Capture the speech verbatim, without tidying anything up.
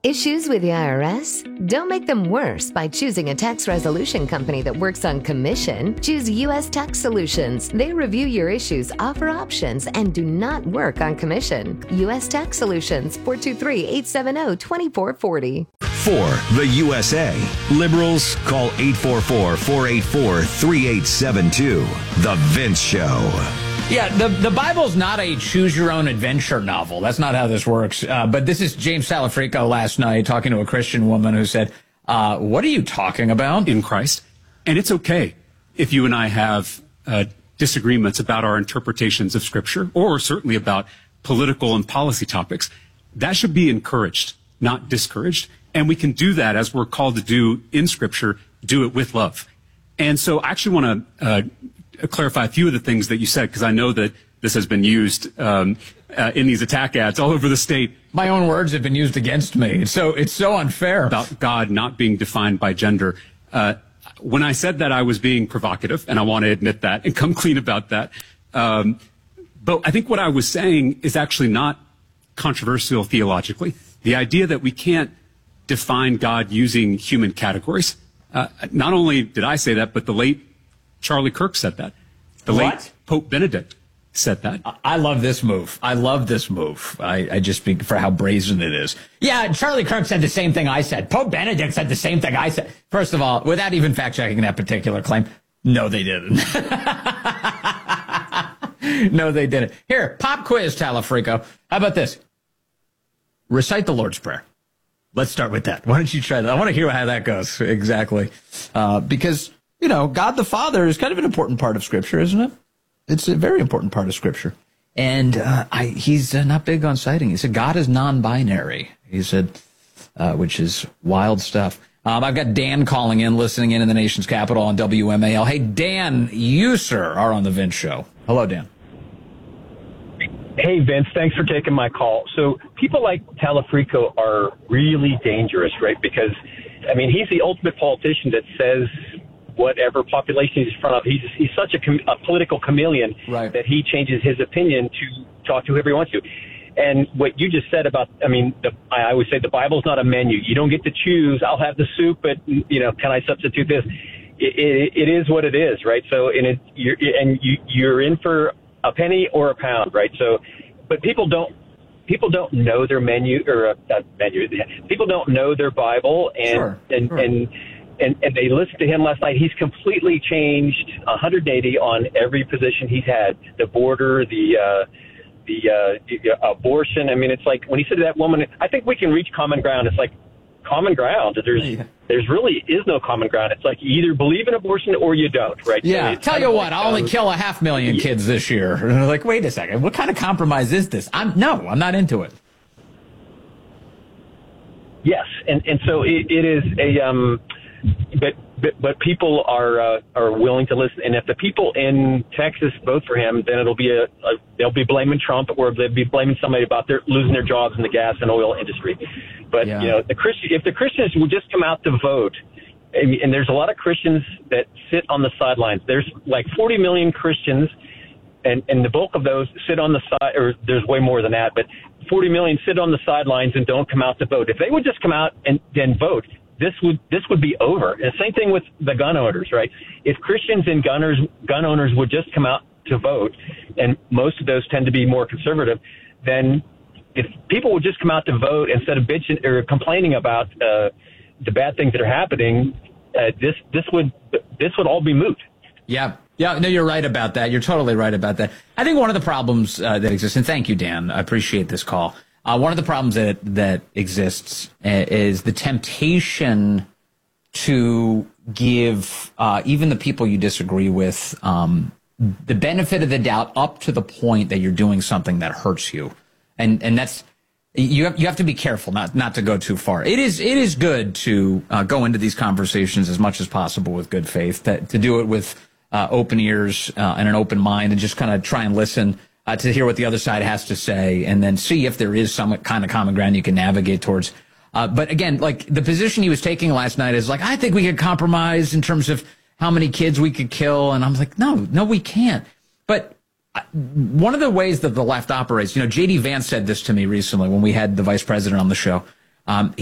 Issues with the I R S? Don't make them worse by choosing a tax resolution company that works on commission. Choose U S Tax Solutions. They review your issues, offer options, and do not work on commission. U S Tax Solutions, four two three, eight seven zero, two four four zero. For the U S A, liberals call eight four four, four eight four, three eight seven two. The Vince Show. Yeah, the, the Bible's not a choose-your-own-adventure novel. That's not how this works. Uh, but this is James Salafrico last night talking to a Christian woman who said, uh, what are you talking about? In Christ. And it's okay if you and I have uh, disagreements about our interpretations of Scripture, or certainly about political and policy topics. That should be encouraged, not discouraged. And we can do that, as we're called to do in Scripture, do it with love. And so I actually want to uh, clarify a few of the things that you said, because I know that this has been used um, uh, in these attack ads all over the state. My own words have been used against me. So it's so unfair. About God not being defined by gender. Uh, when I said that, I was being provocative, and I want to admit that and come clean about that. Um, but I think what I was saying is actually not controversial theologically. The idea that we can't define God using human categories. Uh, not only did I say that, but the late Charlie Kirk said that. The What? late Pope Benedict said that. I love this move. I love this move. I, I just speak for how brazen it is. Yeah, Charlie Kirk said the same thing I said. Pope Benedict said the same thing I said. First of all, without even fact-checking that particular claim, no, they didn't. No, they didn't. Here, pop quiz, Talafrico. How about this? Recite the Lord's Prayer. Let's start with that. Why don't you try that? I want to hear how that goes. Exactly. Uh, because... You know, God the Father is kind of an important part of Scripture, isn't it? It's a very important part of Scripture. And uh, I, he's uh, not big on citing. He said God is non-binary. He said, uh, which is wild stuff. Um, I've got Dan calling in, listening in in the nation's capital on W M A L. Hey, Dan, you, sir, are on the Vince Show. Hello, Dan. Hey, Vince, thanks for taking my call. So people like Talafrico are really dangerous, right? Because, I mean, he's the ultimate politician that says whatever population he's in front of. He's he's such a, com- a political chameleon right. that he changes his opinion to talk to whoever he wants to. And what you just said about, I mean, the, I always say the Bible's not a menu. You don't get to choose. I'll have the soup, but, you know, can I substitute this? It, it, it is what it is, right? So, and it, you're, and you, you're in for a penny or a pound, right? So, but people don't, people don't know their menu or a, a menu. People don't know their Bible, and sure, and, sure. and and and they listened to him last night. He's completely changed one hundred eighty on every position he's had. The border, the uh, the, uh, the abortion. I mean, it's like when he said to that woman, I think we can reach common ground. It's like common ground. There's yeah. there's really is no common ground. It's like you either believe in abortion or you don't, right? Yeah. So Tell you what, like, I'll only um, kill a half million yeah. kids this year. And they're like, wait a second, what kind of compromise is this? I'm no, I'm not into it. Yes, and and so it, it is a um, but but, but people are uh, are willing to listen. And if the people in Texas vote for him, then it'll be a, a they'll be blaming Trump, or they'll be blaming somebody about their losing their jobs in the gas and oil industry. But Yeah. you know, the Christian if the Christians would just come out to vote. And, and there's a lot of Christians that sit on the sidelines. There's like forty million Christians, and, and the bulk of those sit on the side, or there's way more than that, but forty million sit on the sidelines and don't come out to vote. If they would just come out and then vote, this would this would be over. And same thing with the gun owners, right? If Christians and gunners, gun owners would just come out to vote, and most of those tend to be more conservative, then if people would just come out to vote instead of bitching or complaining about uh, the bad things that are happening, uh, this this would this would all be moot. Yeah. Yeah, no, you're right about that. You're totally right about that. I think one of the problems uh, that exists, and thank you, Dan, I appreciate this call. Uh, one of the problems that that exists uh, is the temptation to give uh, even the people you disagree with um, the benefit of the doubt up to the point that you're doing something that hurts you, and and that's. You have you have to be careful not not to go too far. It is it is good to uh, go into these conversations as much as possible with good faith, to, to do it with uh, open ears uh, and an open mind, and just kind of try and listen uh, to hear what the other side has to say, and then see if there is some kind of common ground you can navigate towards. Uh, but again, like the position he was taking last night is like, I think we could compromise in terms of how many kids we could kill, and I'm like, no, no, we can't. But one of the ways that the left operates, you know, J D Vance said this to me recently when we had the vice president on the show. Um,